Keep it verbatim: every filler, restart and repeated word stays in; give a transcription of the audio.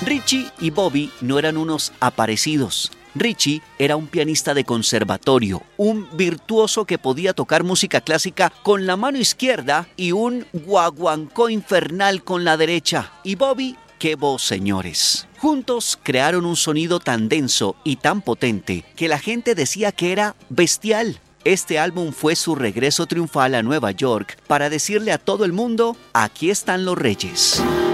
Richie y Bobby no eran unos aparecidos. Richie era un pianista de conservatorio, un virtuoso que podía tocar música clásica con la mano izquierda y un guaguancó infernal con la derecha. Y Bobby, qué voz, señores. Juntos crearon un sonido tan denso y tan potente que la gente decía que era bestial. Este álbum fue su regreso triunfal a Nueva York para decirle a todo el mundo: aquí están los Reyes.